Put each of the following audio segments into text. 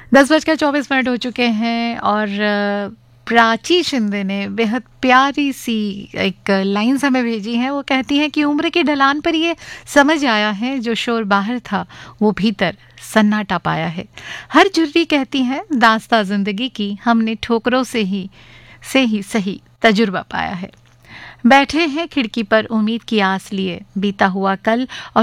10:24 हो चुके हैं और प्राची शिंदे ने बेहद प्यारी सी एक लाइन्स हमें भेजी हैं। वो कहती हैं कि उम्र की ढलान पर ये समझ आया है, जो शोर बाहर था वो भीतर सन्नाटा पाया है। हर झुर्री कहती है दास्तां जिंदगी की, हमने ठोकरों से ही सही तजुर्बा पाया है। बैठे हैं खिड़की पर उम्मीद की आस लिए, बीता हुआ कल और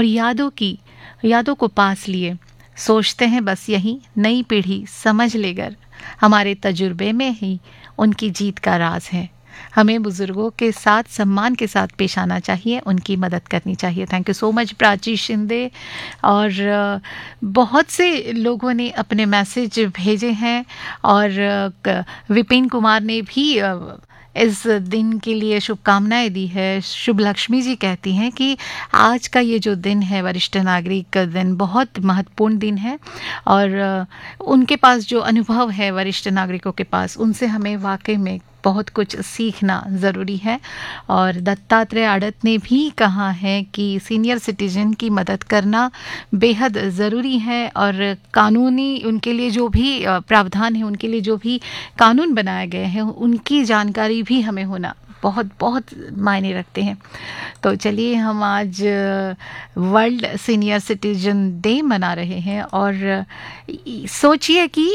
यादों को पास लिए, सोचते हैं बस यही नई पीढ़ी समझ लेकर, हमारे तजुर्बे में ही उनकी जीत का राज है। हमें बुजुर्गों के साथ सम्मान के साथ पेश आना चाहिए, उनकी मदद करनी चाहिए। Thank you so much Prachi Shinde. और बहुत से लोगों ने अपने मैसेज भेजे हैं और विपिन कुमार ने भी इस दिन के लिए शुभकामनाएं दी है। शुभ लक्ष्मी जी कहती हैं कि आज का ये जो दिन है वरिष्ठ नागरिक दिन, बहुत महत्वपूर्ण दिन है और उनके पास जो अनुभव है वरिष्ठ नागरिकों के पास, उनसे हमें वाकई में बहुत कुछ सीखना ज़रूरी है। और दत्तात्रेय आड़त ने भी कहा है कि सीनियर सिटीजन की मदद करना बेहद ज़रूरी है और कानूनी उनके लिए जो भी प्रावधान है, उनके लिए जो भी कानून बनाए गए हैं, उनकी जानकारी भी हमें होना बहुत बहुत मायने रखते हैं। तो चलिए, हम आज वर्ल्ड सीनियर सिटीजन डे मना रहे हैं और सोचिए कि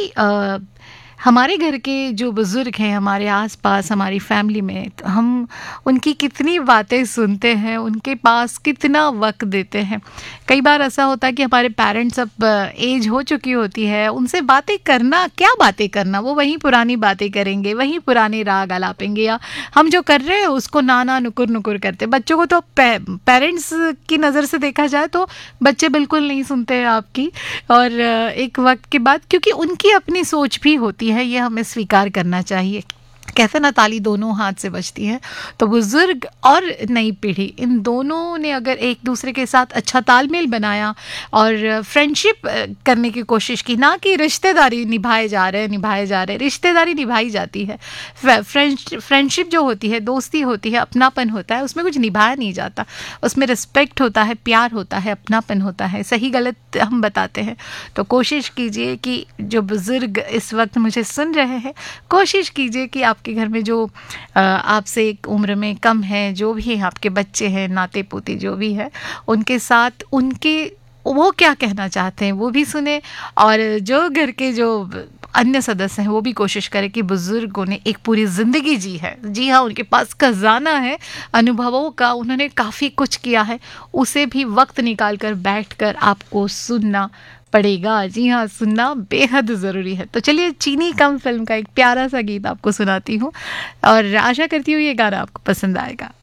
हमारे घर के जो बुज़ुर्ग हैं, हमारे आसपास, हमारी फैमिली में, तो हम उनकी कितनी बातें सुनते हैं, उनके पास कितना वक्त देते हैं। कई बार ऐसा होता है कि हमारे पेरेंट्स अब एज हो चुकी होती है, उनसे बातें करना, क्या बातें करना, वो वहीं पुरानी बातें करेंगे, वहीं पुराने राग आलापेंगे, या हम जो कर रहे हैं उसको नाना नुकुर नुकुर करते। बच्चों को तो पेरेंट्स की नज़र से देखा जाए तो बच्चे बिल्कुल नहीं सुनते हैं आपकी, और एक वक्त के बाद, क्योंकि उनकी अपनी सोच भी होती है, ये हमें स्वीकार करना चाहिए। कहते ना, ताली दोनों हाथ से बजती है। तो बुजुर्ग और नई पीढ़ी, इन दोनों ने अगर एक दूसरे के साथ अच्छा तालमेल बनाया और फ्रेंडशिप करने की कोशिश की, ना कि रिश्तेदारी निभाए जा रहे, रिश्तेदारी निभाई जाती है। फ्रेंडशिप जो होती है, दोस्ती होती है, अपनापन होता है, उसमें कुछ निभाया नहीं जाता, उसमें रिस्पेक्ट होता है, प्यार होता है, अपनापन होता है, सही गलत हम बताते हैं। तो कोशिश कीजिए कि जो बुजुर्ग इस वक्त मुझे सुन रहे हैं, कोशिश कीजिए कि आपके घर में जो आपसे एक उम्र में कम है, जो भी आपके बच्चे हैं, नाते पोते जो भी है, उनके साथ वो क्या कहना चाहते हैं वो भी सुने, और जो घर के जो अन्य सदस्य हैं वो भी कोशिश करें कि बुजुर्गों ने एक पूरी ज़िंदगी जी है, जी हाँ, उनके पास खजाना है अनुभवों का, उन्होंने काफ़ी कुछ किया है, उसे भी वक्त निकाल कर बैठ कर आपको सुनना पड़ेगा। जी हाँ, सुनना बेहद ज़रूरी है। तो चलिए, चीनी कम फिल्म का एक प्यारा सा गीत आपको सुनाती हूँ और आशा करती हूँ ये गाना आपको पसंद आएगा।